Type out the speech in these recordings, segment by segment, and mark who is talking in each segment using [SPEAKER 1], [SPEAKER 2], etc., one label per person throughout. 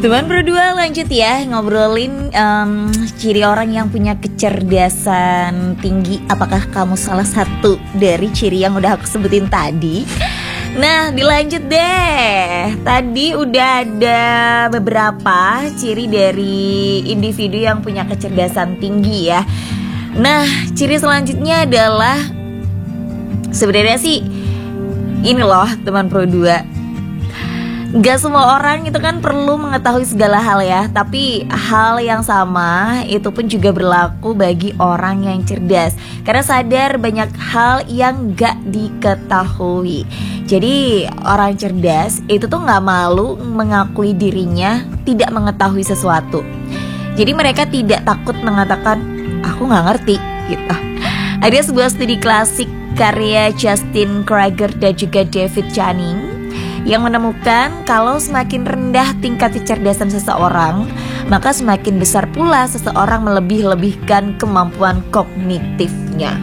[SPEAKER 1] Teman berdua lanjut ya ngobrolin ciri orang yang punya kecerdasan tinggi. Apakah kamu salah satu dari ciri yang udah aku sebutin tadi? Nah dilanjut deh. Tadi udah ada beberapa ciri dari individu yang punya kecerdasan tinggi ya. Nah ciri selanjutnya adalah sebenarnya sih ini loh teman Pro 2. Gak semua orang itu kan perlu mengetahui segala hal ya. Tapi hal yang sama itu pun juga berlaku bagi orang yang cerdas. Karena sadar banyak hal yang gak diketahui. Jadi orang cerdas itu tuh gak malu mengakui dirinya tidak mengetahui sesuatu. Jadi mereka tidak takut mengatakan aku gak ngerti gitu. Ada sebuah studi klasik karya Justin Krager dan juga David Channing yang menemukan kalau semakin rendah tingkat kecerdasan seseorang, maka semakin besar pula seseorang melebih-lebihkan kemampuan kognitifnya.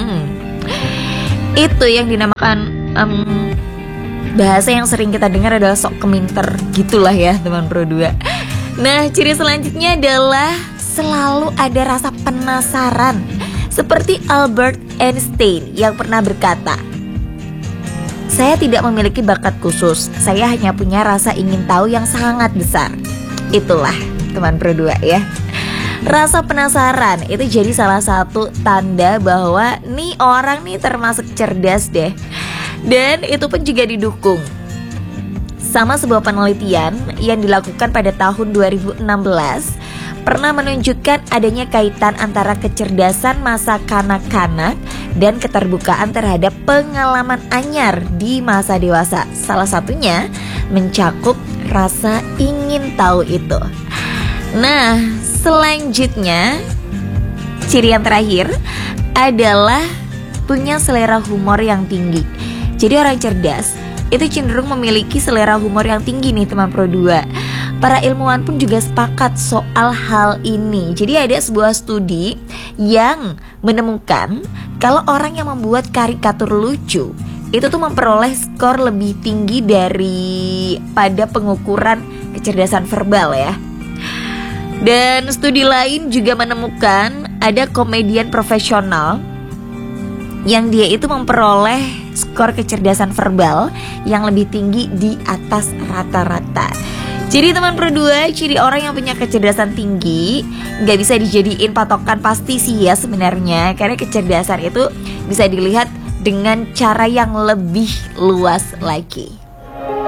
[SPEAKER 1] Itu yang dinamakan bahasa yang sering kita dengar adalah sok keminter gitulah ya teman Pro 2. Nah ciri selanjutnya adalah selalu ada rasa penasaran. Seperti Albert Einstein yang pernah berkata, saya tidak memiliki bakat khusus, saya hanya punya rasa ingin tahu yang sangat besar. Itulah teman Pro 2 ya. Rasa penasaran itu jadi salah satu tanda bahwa nih orang nih termasuk cerdas deh. Dan itu pun juga didukung sama sebuah penelitian yang dilakukan pada tahun 2016 pernah menunjukkan adanya kaitan antara kecerdasan masa kanak-kanak dan keterbukaan terhadap pengalaman anyar di masa dewasa. Salah satunya mencakup rasa ingin tahu itu. Nah, selanjutnya ciri yang terakhir adalah punya selera humor yang tinggi. Jadi orang cerdas itu cenderung memiliki selera humor yang tinggi nih teman Pro 2. Para ilmuwan pun juga sepakat soal hal ini. Jadi ada sebuah studi yang menemukan kalau orang yang membuat karikatur lucu itu tuh memperoleh skor lebih tinggi daripada pengukuran kecerdasan verbal ya. Dan studi lain juga menemukan ada komedian profesional yang dia itu memperoleh skor kecerdasan verbal yang lebih tinggi di atas rata-rata. Jadi teman Pro 2, ciri orang yang punya kecerdasan tinggi gak bisa dijadiin patokan pasti sih ya sebenarnya. Karena kecerdasan itu bisa dilihat dengan cara yang lebih luas lagi.